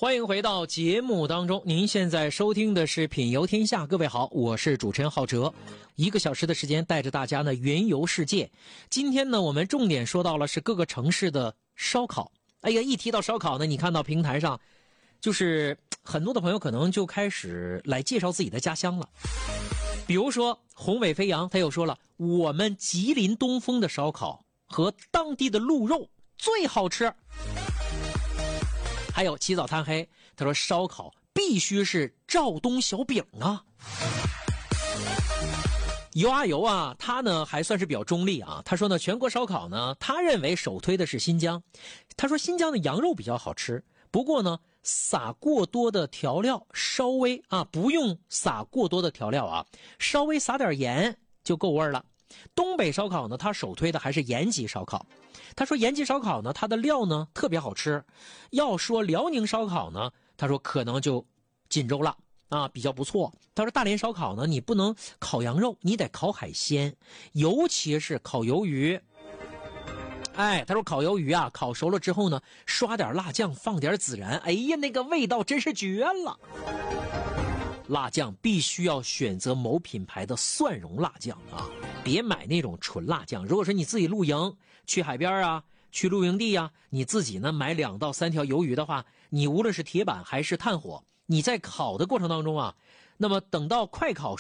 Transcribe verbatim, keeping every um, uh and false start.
欢迎回到节目当中，您现在收听的是品游天下。各位好，我是主持人浩哲，一个小时的时间带着大家呢云游世界。今天呢我们重点说到了是各个城市的烧烤。哎呀，一提到烧烤呢，你看到平台上就是很多的朋友可能就开始来介绍自己的家乡了。比如说宏伟飞扬，他又说了，我们吉林东风的烧烤和当地的鹿肉最好吃。还有起早贪黑，他说烧烤必须是肇东小饼啊。油啊油啊，他呢还算是比较中立啊。他说呢，全国烧烤呢，他认为首推的是新疆。他说新疆的羊肉比较好吃，不过呢，撒过多的调料，稍微啊不用撒过多的调料啊，稍微撒点盐就够味了。东北烧烤呢，他首推的还是延吉烧烤。他说延吉烧烤呢，它的料呢特别好吃。要说辽宁烧烤呢，他说可能就锦州了啊，比较不错。他说大连烧烤呢，你不能烤羊肉，你得烤海鲜，尤其是烤鱿鱼。哎，他说烤鱿鱼啊，烤熟了之后呢，刷点辣酱，放点孜然，哎呀，那个味道真是绝了。辣酱必须要选择某品牌的蒜蓉辣酱啊，别买那种纯辣酱。如果说你自己露营去海边啊，去露营地啊，你自己呢买两到三条鱿鱼的话，你无论是铁板还是炭火，你在烤的过程当中啊，那么等到快烤